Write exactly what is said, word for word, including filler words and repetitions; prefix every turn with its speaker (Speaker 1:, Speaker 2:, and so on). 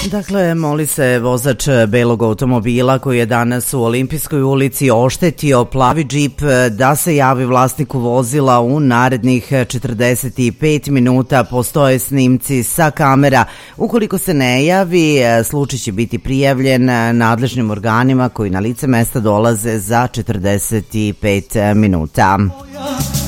Speaker 1: Dakle, moli se vozač belog automobila koji je danas u Olimpijskoj ulici oštetio plavi džip da se javi vlasniku vozila u narednih četrdeset pet minuta. Postoje snimci sa kamera. Ukoliko se ne javi, slučaj će biti prijavljen nadležnim organima koji na lice mesta dolaze za četrdeset pet minuta.